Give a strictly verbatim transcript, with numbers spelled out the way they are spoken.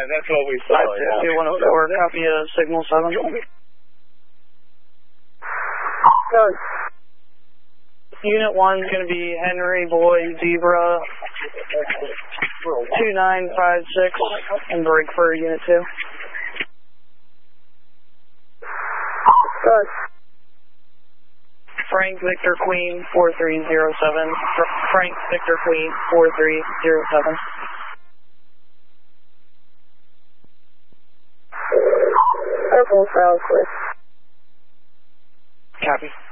Yeah, that's what we saw. two one oh four, copy uh, signal seven. Good. Unit one is going to be Henry Boy Zebra two nine five six and break for Unit two. Good. Frank Victor Queen four three zero seven. Frank Victor Queen four three zero seven. Purple Southwest. Copy.